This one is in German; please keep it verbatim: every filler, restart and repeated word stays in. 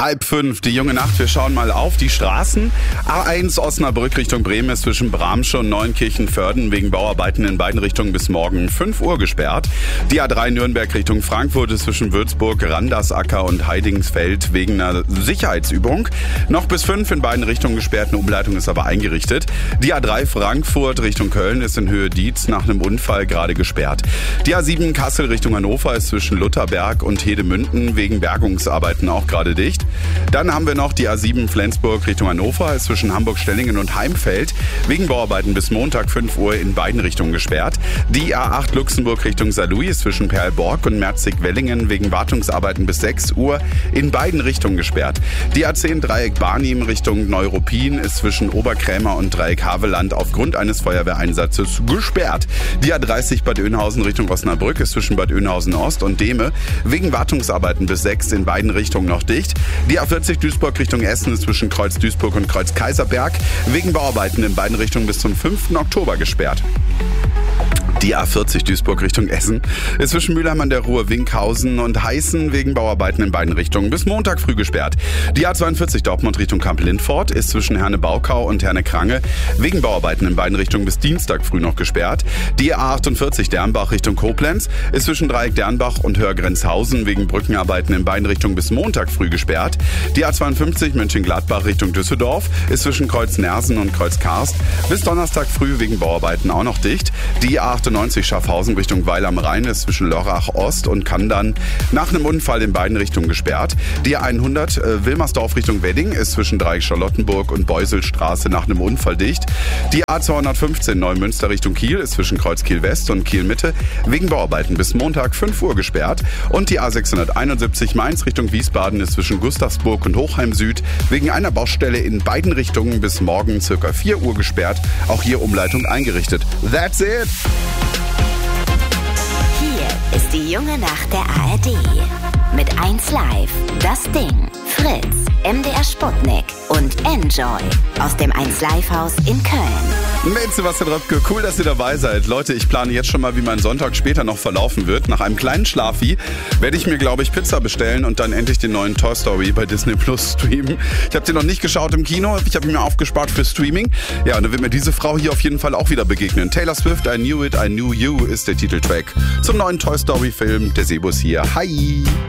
Halb fünf, die junge Nacht. Wir schauen mal auf die Straßen. A eins Osnabrück Richtung Bremen ist zwischen Bramsche und Neunkirchen-Vörden wegen Bauarbeiten in beiden Richtungen bis morgen fünf Uhr gesperrt. Die A drei Nürnberg Richtung Frankfurt ist zwischen Würzburg, Randersacker und Heidingsfeld wegen einer Sicherheitsübung noch bis fünf in beiden Richtungen gesperrt. Eine Umleitung ist aber eingerichtet. Die A drei Frankfurt Richtung Köln ist in Höhe Dietz nach einem Unfall gerade gesperrt. Die A sieben Kassel Richtung Hannover ist zwischen Lutherberg und Hedemünden wegen Bergungsarbeiten auch gerade dicht. Dann haben wir noch die A sieben Flensburg Richtung Hannover, ist zwischen Hamburg-Stellingen und Heimfeld wegen Bauarbeiten bis Montag fünf Uhr in beiden Richtungen gesperrt. Die A acht Luxemburg Richtung Saarlouis ist zwischen Perlborg und Merzig-Wellingen wegen Wartungsarbeiten bis sechs Uhr in beiden Richtungen gesperrt. Die A zehn Dreieck Barnim Richtung Neuruppin ist zwischen Oberkrämer und Dreieck Havelland aufgrund eines Feuerwehreinsatzes gesperrt. Die A dreißig Bad Oeynhausen Richtung Osnabrück ist zwischen Bad Oeynhausen Ost und Dehme wegen Wartungsarbeiten bis sechs in beiden Richtungen noch dicht. Die A vierzig Duisburg Richtung Essen ist zwischen Kreuz Duisburg und Kreuz Kaiserberg wegen Bauarbeiten in beiden Richtungen bis zum fünften Oktober gesperrt. Die A vierzig Duisburg Richtung Essen ist zwischen Mülheim an der Ruhr, Winkhausen und Heißen wegen Bauarbeiten in beiden Richtungen bis Montag früh gesperrt. Die A zweiundvierzig Dortmund Richtung Kamp-Lindfort ist zwischen Herne-Baukau und Herne-Krange wegen Bauarbeiten in beiden Richtungen bis Dienstag früh noch gesperrt. Die A achtundvierzig Dernbach Richtung Koblenz ist zwischen Dreieck Dernbach und Hörgrenzhausen wegen Brückenarbeiten in beiden Richtungen bis Montag früh gesperrt. Die A zweiundfünfzig Mönchengladbach Richtung Düsseldorf ist zwischen Kreuz Nersen und Kreuz Karst bis Donnerstag früh wegen Bauarbeiten auch noch dicht. Die A achtundneunzig Schaffhausen Richtung Weil am Rhein ist zwischen Lörrach Ost und Kandern nach einem Unfall in beiden Richtungen gesperrt. Die A hundert äh, Wilmersdorf Richtung Wedding ist zwischen Dreieck Charlottenburg und Beuselstraße nach einem Unfall dicht. Die A zweihundertfünfzehn Neumünster Richtung Kiel ist zwischen Kreuz Kiel West und Kiel Mitte wegen Bauarbeiten bis Montag fünf Uhr gesperrt. Und die A sechshunderteinundsiebzig Mainz Richtung Wiesbaden ist zwischen Gustavsburg und Hochheim Süd wegen einer Baustelle in beiden Richtungen bis morgen circa vier Uhr gesperrt. Auch hier Umleitung eingerichtet. That's it! Hier ist die junge Nacht der A R D. Mit eins Live, Das Ding, Fritz, M D R Sputnik und Enjoy aus dem eins Live Haus in Köln. Mit Sebastian Röpke, cool, dass ihr dabei seid. Leute, ich plane jetzt schon mal, wie mein Sonntag später noch verlaufen wird. Nach einem kleinen Schlafi werde ich mir, glaube ich, Pizza bestellen und dann endlich den neuen Toy Story bei Disney Plus streamen. Ich habe den noch nicht geschaut im Kino, ich habe ihn mir aufgespart für Streaming. Ja, und dann wird mir diese Frau hier auf jeden Fall auch wieder begegnen. Taylor Swift, I Knew It, I Knew You ist der Titeltrack zum neuen Toy Story Film. Der Sebus hier. Hi!